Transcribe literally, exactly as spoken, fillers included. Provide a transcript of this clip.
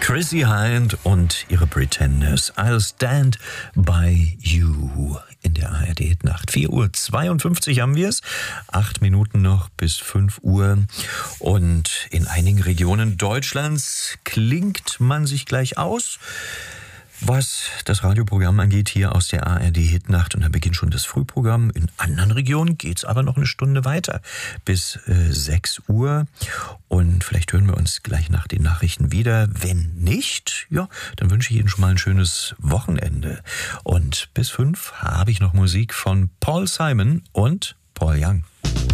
Chrissie Hynde und ihre Pretenders. I'll stand by you in der A R D-Hitnacht. vier Uhr zweiundfünfzig haben wir es. Acht Minuten noch bis fünf Uhr. Und in einigen Regionen Deutschlands klingt man sich gleich aus, was das Radioprogramm angeht, hier aus der A R D-Hitnacht. Und da beginnt schon das Frühprogramm. In anderen Regionen geht's aber noch eine Stunde weiter, bis äh, sechs Uhr. Und vielleicht hören wir uns gleich nach den Nachrichten wieder. Wenn nicht, ja, dann wünsche ich Ihnen schon mal ein schönes Wochenende. Und bis fünf habe ich noch Musik von Paul Simon und Paul Young.